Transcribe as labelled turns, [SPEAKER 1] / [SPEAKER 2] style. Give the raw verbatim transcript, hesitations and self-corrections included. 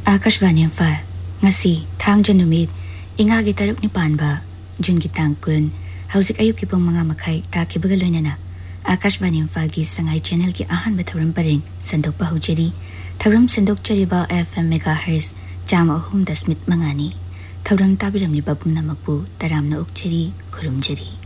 [SPEAKER 1] Akashvani Imphal ngasi thang janumit ingagi taruk ni panba jun gi tangkun hauzik ayuk ki pung mga makai ta ki bagal loinana Akashvani Imphal gi sangai channel ki ahan ba thawram pareng sandok pa hujeri thawram sandok chariba F M megahertz chama hum dasmit mangani thawram tabiram ni babum namakbu taram na ukcheri khurumjeri